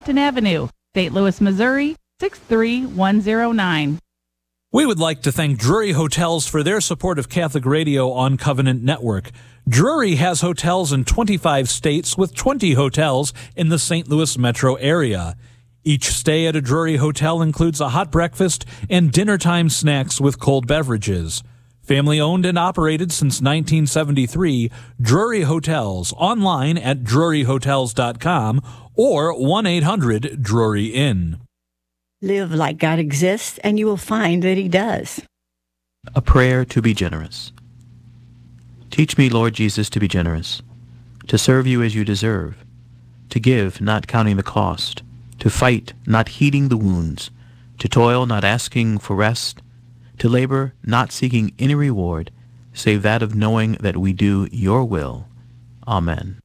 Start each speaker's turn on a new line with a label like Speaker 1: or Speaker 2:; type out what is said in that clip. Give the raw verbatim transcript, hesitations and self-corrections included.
Speaker 1: Avenue, Saint Louis, Missouri, six three one zero nine.
Speaker 2: We would like to thank Drury Hotels for their support of Catholic Radio on Covenant Network. Drury has hotels in twenty-five states with twenty hotels in the Saint Louis metro area. Each stay at a Drury hotel includes a hot breakfast and dinner-time snacks with cold beverages. Family owned and operated since nineteen seventy-three, Drury Hotels, online at drury hotels dot com or one eight hundred Drury Inn.
Speaker 3: Live like God exists, and you will find that He does.
Speaker 4: A prayer to be generous. Teach me, Lord Jesus, to be generous, to serve you as you deserve, to give, not counting the cost, to fight, not heeding the wounds, to toil, not asking for rest, to labor, not seeking any reward, save that of knowing that we do your will. Amen.